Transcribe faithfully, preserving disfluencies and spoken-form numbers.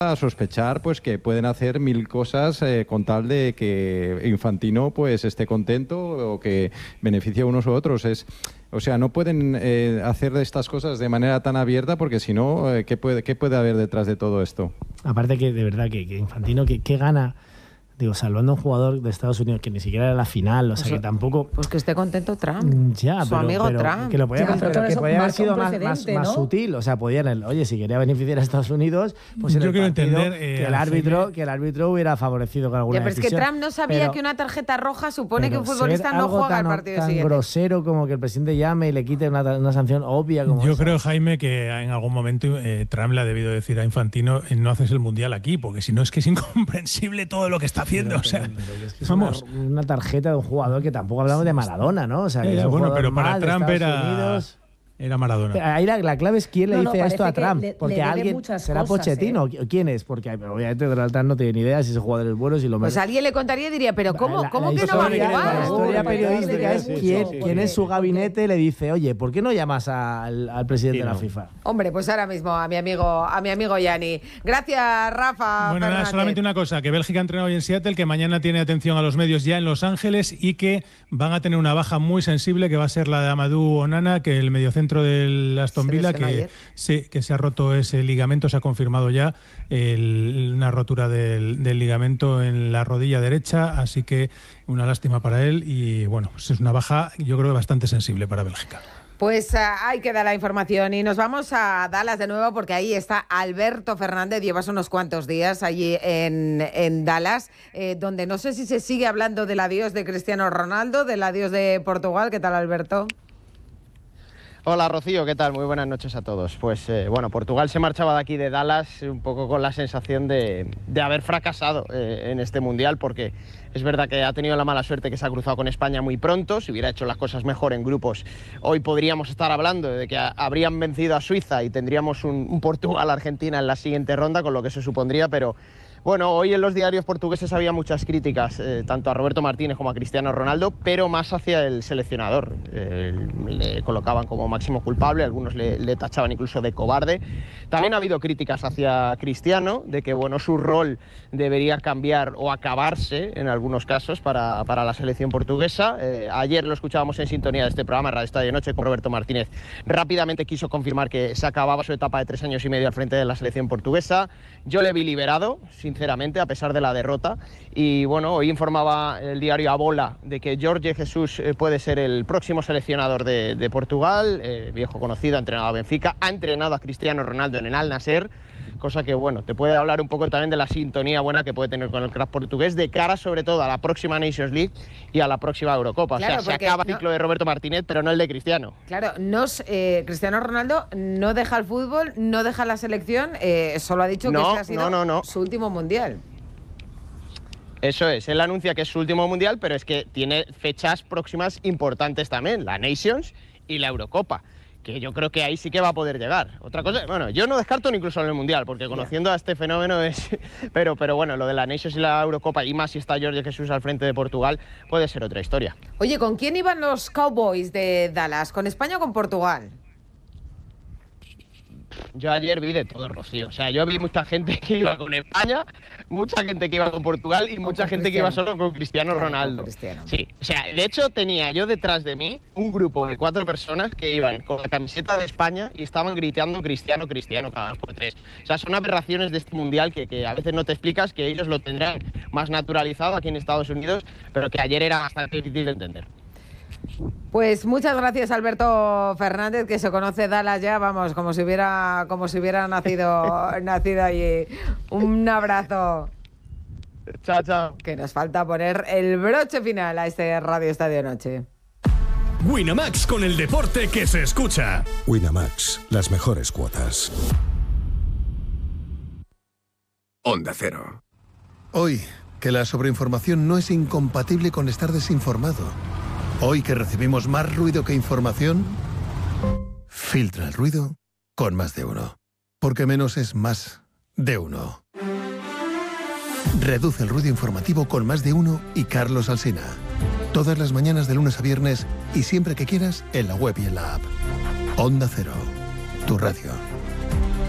a sospechar pues que pueden hacer mil cosas eh, con tal de que Infantino pues esté contento o que beneficie a unos u otros. Es, o sea, no pueden eh, hacer estas cosas de manera tan abierta porque si no, eh, ¿qué puede, qué puede haber detrás de todo esto? Aparte que de verdad que, que Infantino, ¿qué gana? Digo, salvando a un jugador de Estados Unidos que ni siquiera era la final, o sea, pues, que tampoco... Pues que esté contento Trump, ya, su pero, amigo pero, Trump. Que lo podía, ya, pero pero que podía haber sido más, más, ¿no? más sutil, o sea, podían, oye, si quería beneficiar a Estados Unidos, pues en Yo el quiero partido, entender, eh, que, el árbitro, que el árbitro hubiera favorecido con alguna ya, pero decisión. es que Trump no sabía pero, que una tarjeta roja supone que un ser futbolista no juega tan, al partido tan siguiente. grosero como que el presidente llame y le quite una, una sanción obvia como Yo esa. creo, Jaime, que en algún momento eh, Trump le ha debido decir a Infantino eh, no haces el Mundial aquí, porque si no es que es incomprensible todo lo que está haciendo. Pero, o sea, pero es que es vamos... Una, una tarjeta de un jugador que tampoco hablamos de Maradona, ¿no? O sea, que eh, es un bueno, pero para mal Trump de era, Unidos. era Maradona. Ahí la, la clave es quién le no, dice no, esto a Trump. le, porque le alguien será cosas, Pochettino. ¿eh? ¿Quién es? Porque obviamente Donald Trump no tiene ni idea si ese jugador es bueno, si lo Pues alguien le contaría y diría, pero ¿cómo, la, ¿cómo la que no va a historia, jugar? La historia periodística es sí, sí, quién, sí, sí, quién sí. en su gabinete le dice, oye, ¿por qué no llamas al, al presidente Sí, de la no. FIFA? Hombre, pues ahora mismo a mi amigo a mi amigo Yanni. Gracias, Rafa. Bueno, nada, Fernández. solamente una cosa, que Bélgica ha entrenado hoy en Seattle, que mañana tiene atención a los medios ya en Los Ángeles y que van a tener una baja muy sensible que va a ser la de Amadou Onana, que el mediocentro del Aston Se Villa, lesionó que ayer. se, que se ha roto ese ligamento, se ha confirmado ya el- una rotura del, del ligamento en la rodilla derecha, así que una lástima para él y bueno, pues es una baja yo creo bastante sensible para Bélgica. Pues uh, ahí queda la información y nos vamos a Dallas de nuevo porque ahí está Alberto Fernández, llevas unos cuantos días allí en, en Dallas, eh, donde no sé si se sigue hablando del adiós de Cristiano Ronaldo, del adiós de Portugal. ¿Qué tal, Alberto? Hola Rocío, ¿qué tal? Muy buenas noches a todos. Pues eh, bueno, Portugal se marchaba de aquí de Dallas un poco con la sensación de, de haber fracasado eh, en este Mundial, porque es verdad que ha tenido la mala suerte que se ha cruzado con España muy pronto. Si hubiera hecho las cosas mejor en grupos, hoy podríamos estar hablando de que a, habrían vencido a Suiza y tendríamos un, un Portugal-Argentina en la siguiente ronda, con lo que se supondría, pero... Bueno, hoy en los diarios portugueses había muchas críticas, eh, tanto a Roberto Martínez como a Cristiano Ronaldo, pero más hacia el seleccionador. Eh, le colocaban como máximo culpable, algunos le, le tachaban incluso de cobarde. También ha habido críticas hacia Cristiano, de que bueno, su rol debería cambiar o acabarse en algunos casos para, para la selección portuguesa. Eh, ayer lo escuchábamos en sintonía de este programa, Radio Estadio Noche, con Roberto Martínez. Rápidamente quiso confirmar que se acababa su etapa de tres años y medio al frente de la selección portuguesa. Yo le vi liberado, sinceramente, a pesar de la derrota. Y bueno, hoy informaba el diario A Bola de que Jorge Jesús eh, puede ser el próximo seleccionador de, de Portugal, eh, viejo conocido, ha entrenado a Benfica, ha entrenado a Cristiano Ronaldo en el Al Nassr, cosa que bueno, te puede hablar un poco también de la sintonía buena que puede tener con el crack portugués de cara sobre todo a la próxima Nations League y a la próxima Eurocopa. Claro, o sea, se porque acaba el no- ciclo de Roberto Martínez, pero no el de Cristiano. Claro, nos, eh, Cristiano Ronaldo no deja el fútbol, no deja la selección, eh, solo ha dicho No, que este ha sido no, no, no. su último mundial. Eso es, él anuncia que es su último mundial, pero es que tiene fechas próximas importantes también, la Nations y la Eurocopa, que yo creo que ahí sí que va a poder llegar. Otra cosa, bueno, yo no descarto ni incluso en el mundial, porque conociendo a este fenómeno es... Pero, pero bueno, lo de la Nations y la Eurocopa, y más si está Jorge Jesús al frente de Portugal, puede ser otra historia. Oye, ¿con quién iban los Cowboys de Dallas? ¿Con España o con Portugal? Yo ayer vi de todo, Rocío. O sea, yo vi mucha gente que iba con España, mucha gente que iba con Portugal y mucha con gente que iba Cristiano. solo con Cristiano Claro, Ronaldo. con Cristiano. Sí, o sea, de hecho tenía yo detrás de mí un grupo de cuatro personas que iban con la camiseta de España y estaban gritando Cristiano, Cristiano cada dos por tres. O sea, son aberraciones de este mundial que, que a veces no te explicas, que ellos lo tendrán más naturalizado aquí en Estados Unidos, pero que ayer era bastante difícil de entender. Pues muchas gracias, Alberto Fernández, que se conoce Dallas ya, vamos, como si hubiera, como si hubiera nacido, nacido allí. Un abrazo. Chao, chao. Que nos falta poner el broche final a este Radio Estadio Noche. Winamax, con el deporte que se escucha. Winamax, las mejores cuotas. Onda Cero. Hoy, que la sobreinformación no es incompatible con estar desinformado. Hoy que recibimos más ruido que información, filtra el ruido con Más de Uno. Porque menos es más de uno. Reduce el ruido informativo con Más de Uno y Carlos Alsina. Todas las mañanas de lunes a viernes y siempre que quieras en la web y en la app. Onda Cero, tu radio.